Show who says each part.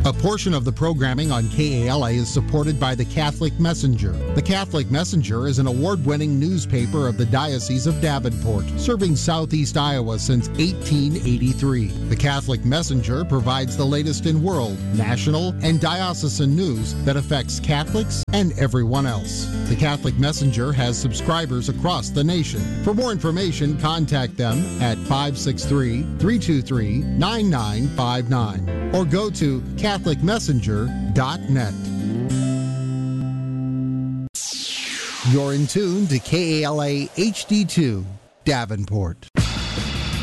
Speaker 1: A portion of the programming on KALA is supported by the Catholic Messenger. The Catholic Messenger is an award-winning newspaper of the Diocese of Davenport, serving southeast Iowa since 1883. The Catholic Messenger provides the latest in world, national, and diocesan news that affects Catholics and everyone else. The Catholic Messenger has subscribers across the nation. For more information, contact them at 563-323-9959 or go to CatholicMessenger.net. You're in tune to KALA HD2, Davenport.